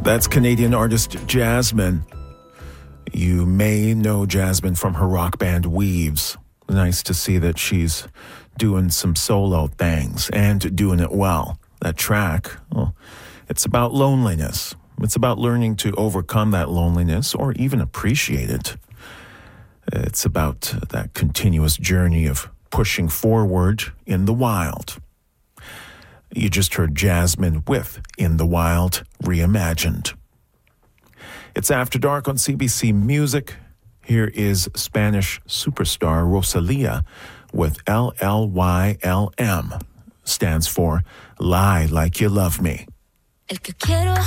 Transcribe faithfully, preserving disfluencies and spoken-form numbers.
That's Canadian artist Jasmine. You may know Jasmine from her rock band Weaves. Nice to see that she's doing some solo things and doing it well. That track, well, it's about loneliness. It's about learning to overcome that loneliness or even appreciate it. It's about that continuous journey of pushing forward in the wild. You just heard Jasmine with In the Wild Reimagined. It's After Dark on C B C Music. Here is Spanish superstar Rosalia with L L Y L M. Stands for Lie Like You Love Me. El que quiero